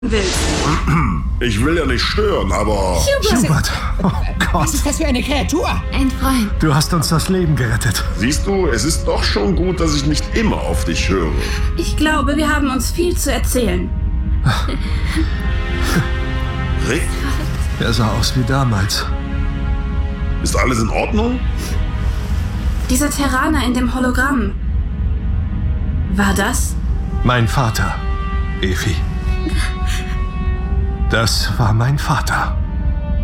willst. Ich will ja nicht stören, aber... Hubert, oh Gott. Was ist das für eine Kreatur? Ein Freund. Du hast uns das Leben gerettet. Siehst du, es ist doch schon gut, dass ich nicht immer auf dich höre. Ich glaube, wir haben uns viel zu erzählen. Rick, Er sah aus wie damals. ist alles in Ordnung? Dieser Terraner in dem Hologramm. War das? Mein Vater, Efi. Das war mein Vater.